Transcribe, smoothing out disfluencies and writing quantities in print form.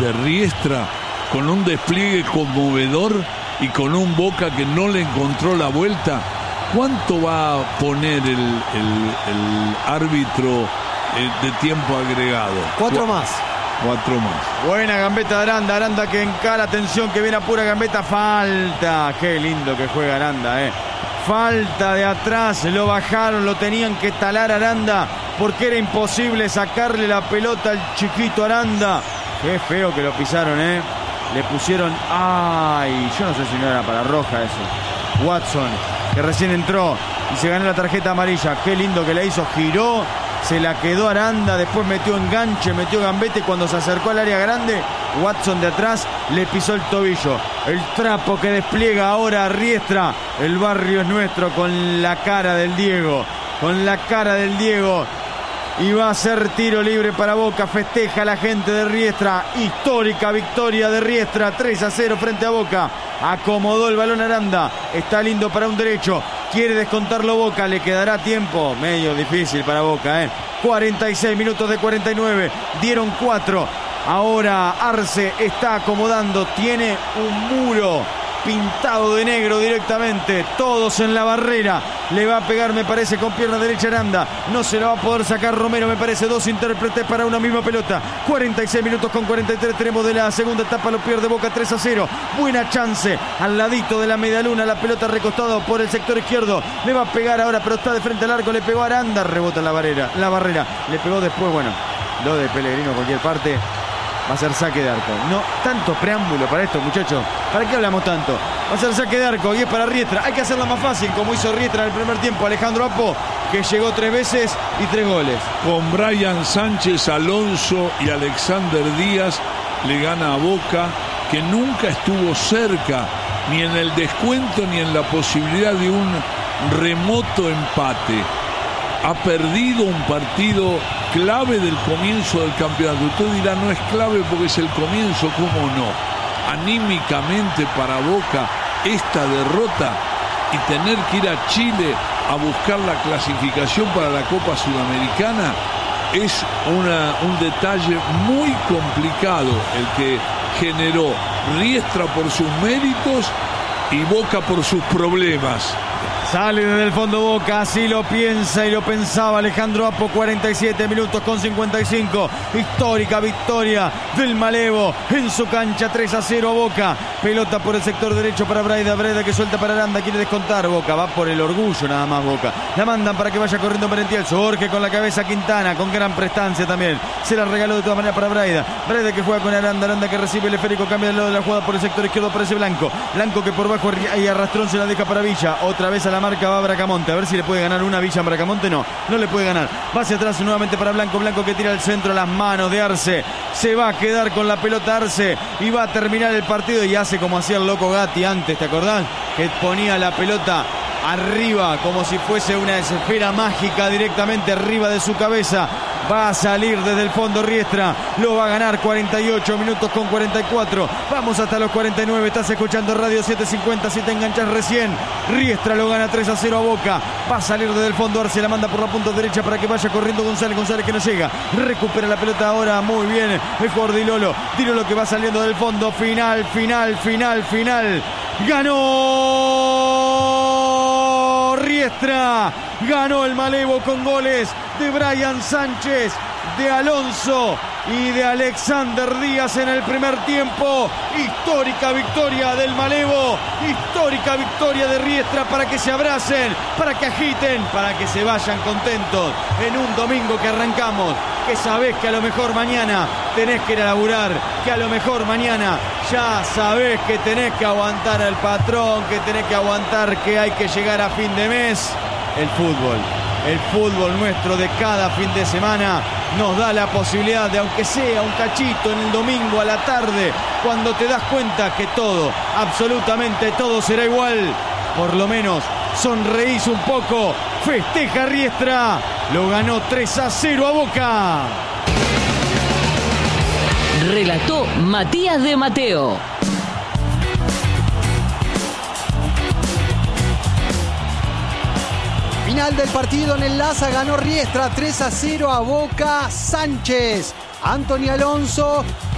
de Riestra con un despliegue conmovedor y con un Boca que no le encontró la vuelta. ¿Cuánto va a poner el árbitro de tiempo agregado? 4 más. 4 más. Buena gambeta de Aranda. Aranda que encara, atención, que viene a pura gambeta. Falta. Qué lindo que juega Aranda, Falta de atrás. Lo bajaron, lo tenían que talar Aranda porque era imposible sacarle la pelota al chiquito Aranda. Qué feo que lo pisaron, Le pusieron... Ay, yo no sé si no era para roja eso. Watson, que recién entró y se ganó la tarjeta amarilla. Qué lindo que la hizo. Giró, se la quedó Aranda, después metió enganche, metió gambete. Cuando se acercó al área grande, Watson de atrás le pisó el tobillo. El trapo que despliega ahora Riestra. El barrio es nuestro, con la cara del Diego. Con la cara del Diego. Y va a ser tiro libre para Boca. Festeja la gente de Riestra. Histórica victoria de Riestra. 3-0 frente a Boca. Acomodó el balón Aranda. Está lindo para un derecho. Quiere descontarlo Boca. Le quedará tiempo. Medio difícil para Boca, 46 minutos de 49. Dieron 4. Ahora Arce está acomodando. Tiene un muro pintado de negro directamente. Todos en la barrera. Le va a pegar, me parece, con pierna derecha Aranda. No se la va a poder sacar Romero, me parece. 2 intérpretes para una misma pelota. 46 minutos con 43 tenemos de la segunda etapa. Lo pierde Boca 3-0. Buena chance al ladito de la medialuna. La pelota recostado por el sector izquierdo. Le va a pegar ahora, pero está de frente al arco. Le pegó a Aranda. Rebota en la barrera. Le pegó después, bueno, lo de Pellegrino a cualquier parte. Va a ser saque de arco. No, tanto preámbulo para esto, muchachos. ¿Para qué hablamos tanto? Va a ser saque de arco y es para Riestra. Hay que hacerla más fácil, como hizo Riestra en el primer tiempo. Alejandro Apo, que llegó 3 veces y 3 goles. Con Brian Sánchez, Alonso y Alexander Díaz le gana a Boca, que nunca estuvo cerca, ni en el descuento, ni en la posibilidad de un remoto empate. Ha perdido un partido clave del comienzo del campeonato. Usted dirá, no es clave porque es el comienzo, ¿cómo no? Anímicamente para Boca esta derrota y tener que ir a Chile a buscar la clasificación para la Copa Sudamericana es un detalle muy complicado el que generó Riestra por sus méritos y Boca por sus problemas. Sale desde el fondo Boca, así lo piensa y lo pensaba Alejandro Apo. 47 minutos con 55. Histórica victoria del Malevo en su cancha. 3-0 a Boca. Pelota por el sector derecho para Braida. Braida que suelta para Aranda, quiere descontar. Boca va por el orgullo nada más Boca. La mandan para que vaya corriendo Merentiel. Jorge con la cabeza, Quintana con gran prestancia también. Se la regaló de todas maneras para Braida. Braida que juega con Aranda. Aranda que recibe el esférico, cambia de lado de la jugada por el sector izquierdo, aparece Blanco. Blanco que por bajo y arrastrón se la deja para Villa. Otra vez a la marca va Bracamonte, a ver si le puede ganar una. Villa en Bracamonte, no le puede ganar. Va hacia atrás nuevamente para Blanco. Blanco que tira al centro, las manos de Arce. Se va a quedar con la pelota Arce y va a terminar el partido y hace como hacía el loco Gatti antes, ¿te acordás? Que ponía la pelota arriba como si fuese una esfera mágica directamente arriba de su cabeza. Va a salir desde el fondo Riestra. Lo va a ganar. 48 minutos con 44. Vamos hasta los 49. Estás escuchando Radio 750. Si te enganchas recién. Riestra lo gana 3-0 a Boca. Va a salir desde el fondo. Arce la manda por la punta derecha para que vaya corriendo González. González que no llega. Recupera la pelota ahora. Muy bien. El jugador Dilolo. Dilolo que va saliendo del fondo. Final. Ganó Riestra. Ganó el Malevo con goles de Brian Sánchez, de Alonso y de Alexander Díaz en el primer tiempo. Histórica victoria del Malevo, histórica victoria de Riestra, para que se abracen, para que agiten, para que se vayan contentos en un domingo que arrancamos, que sabés que a lo mejor mañana tenés que ir a laburar, que a lo mejor mañana ya sabés que tenés que aguantar al patrón, que tenés que aguantar, que hay que llegar a fin de mes. El fútbol nuestro de cada fin de semana nos da la posibilidad de, aunque sea un cachito en el domingo a la tarde, cuando te das cuenta que todo, absolutamente todo será igual, por lo menos sonreís un poco. Festeja Riestra, lo ganó 3-0 a Boca. Relató Matías de Mateo. Final del partido en el Laza, ganó Riestra 3-0 a Boca. Sánchez, Anthony Alonso